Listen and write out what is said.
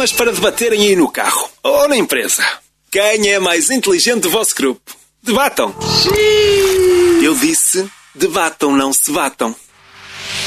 temas para debaterem aí no carro ou na empresa. Quem é mais inteligente do vosso grupo? Debatam. Eu disse, debatam, não se batam.